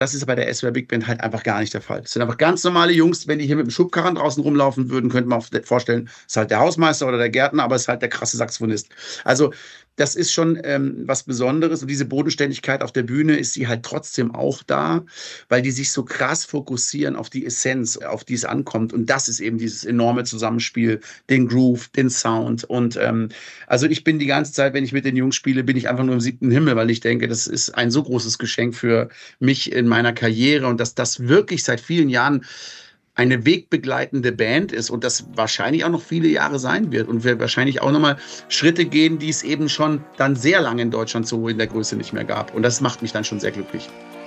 Das ist bei der SWR Big Band halt einfach gar nicht der Fall. Das sind einfach ganz normale Jungs. Wenn die hier mit dem Schubkarren draußen rumlaufen würden, könnte man auch vorstellen, ist halt der Hausmeister oder der Gärtner, aber ist halt der krasse Saxophonist. Also das ist schon was Besonderes. Und diese Bodenständigkeit auf der Bühne ist sie halt trotzdem auch da, weil die sich so krass fokussieren auf die Essenz, auf die es ankommt. Und das ist eben dieses enorme Zusammenspiel, den Groove, den Sound. Und also ich bin die ganze Zeit, wenn ich mit den Jungs spiele, bin ich einfach nur im 7. Himmel, weil ich denke, das ist ein so großes Geschenk für mich in meiner Karriere und dass das wirklich seit vielen Jahren eine wegbegleitende Band ist und das wahrscheinlich auch noch viele Jahre sein wird und wir wahrscheinlich auch nochmal Schritte gehen, die es eben schon dann sehr lange in Deutschland so in der Größe nicht mehr gab. Und das macht mich dann schon sehr glücklich.